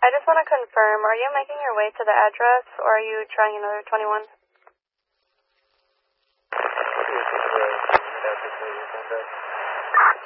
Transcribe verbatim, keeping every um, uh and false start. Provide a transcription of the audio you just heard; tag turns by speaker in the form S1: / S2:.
S1: I just want to confirm, are you making your way to the address, or are you trying another twenty-one?